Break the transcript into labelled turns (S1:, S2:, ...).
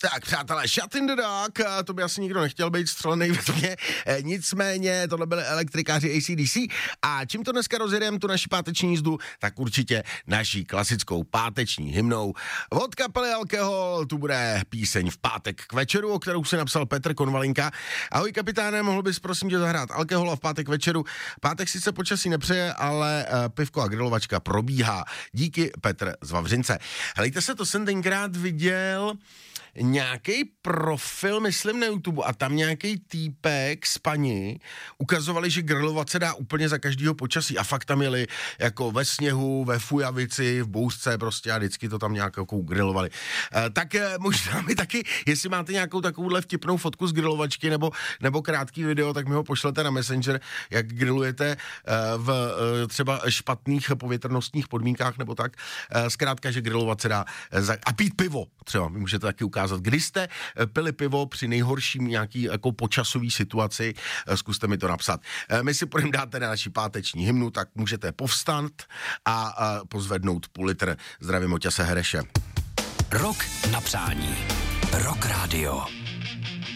S1: Tak přátelé, Shut in the Dark, to by asi nikdo nechtěl být střelený ve mě, nicméně tohle byly elektrikáři AC/DC a čím to dneska rozjedeme tu naši páteční jízdu, tak určitě naší klasickou páteční hymnou. Od kapely Alkohol tu bude píseň V pátek k večeru, o kterou si napsal Petr Konvalinka. Ahoj kapitáne, mohl bys prosím tě zahrát Alkohola v pátek večeru. Pátek sice počasí nepřeje, ale pivko a grilovačka probíhá. Díky Petr z Vavřince. Helejte se, to jsem tenkrát viděl nějaký profil, myslím na YouTube, a tam nějaký týpek z paní ukazovali, že grilovat se dá úplně za každýho počasí a fakt tam jeli jako ve sněhu, ve fujavici, v bouřce prostě a vždycky to tam nějak jako grilovali. Tak možná mi taky, jestli máte nějakou takovouhle vtipnou fotku z grilovačky nebo krátký video, tak mi ho pošlete na Messenger, jak grillujete v třeba špatných povětrnostních podmínkách nebo tak. Zkrátka, že grilovat se dá a pít pivo třeba, mi můžete taky ukázat. Kdy jste pili pivo při nejhorším nějaký jako počasový situaci, zkuste mi to napsat. My si půjdeme dát na naši páteční hymnu, tak můžete povstat a pozvednout půl litr. Zdravím Oťase Hereše.
S2: Rok na přání. Rock Radio.